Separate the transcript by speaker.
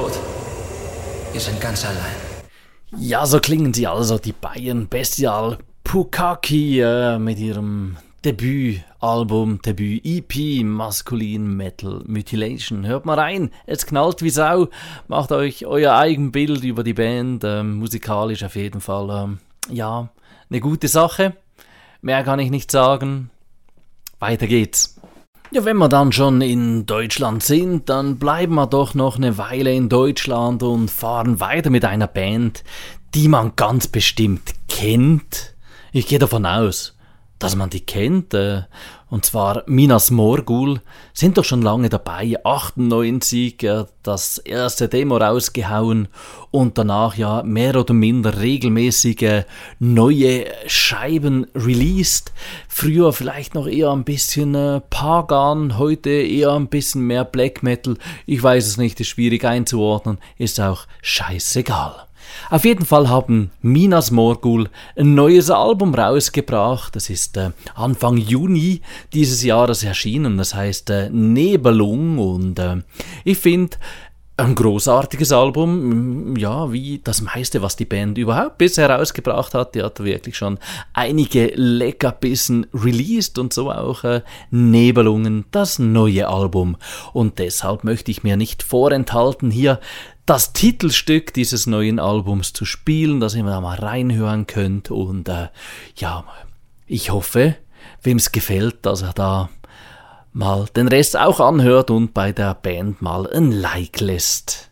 Speaker 1: tot. Wir sind ganz allein.
Speaker 2: Ja, so klingen sie also, die Bayern Bestial Pukaki mit ihrem Debütalbum, Debüt-EP, Maskulin Metal Mutilation. Hört mal rein, es knallt wie Sau, macht euch euer Eigenbild über die Band, musikalisch auf jeden Fall, ja, eine gute Sache. Mehr kann ich nicht sagen, weiter geht's. Ja, wenn wir dann schon in Deutschland sind, dann bleiben wir doch noch eine Weile in Deutschland und fahren weiter mit einer Band, die man ganz bestimmt kennt. Ich gehe davon aus, dass man die kennt, und zwar Minas Morgul, sind doch schon lange dabei, 98 das erste Demo rausgehauen und danach ja mehr oder minder regelmäßige neue Scheiben released. Früher vielleicht noch eher ein bisschen Pagan, heute eher ein bisschen mehr Black Metal, ich weiß es nicht, ist schwierig einzuordnen, ist auch scheißegal. Auf jeden Fall haben Minas Morgul ein neues Album rausgebracht. Das ist Anfang Juni dieses Jahres erschienen. Das heißt Nebelung und ich finde ein großartiges Album, ja, wie das meiste, was die Band überhaupt bisher rausgebracht hat. Die hat wirklich schon einige Leckerbissen released und so auch Nebelungen, das neue Album. Und deshalb möchte ich mir nicht vorenthalten, hier das Titelstück dieses neuen Albums zu spielen, dass ihr da mal reinhören könnt. Und ja, ich hoffe, wem es gefällt, dass er da mal den Rest auch anhört und bei der Band mal ein Like lässt.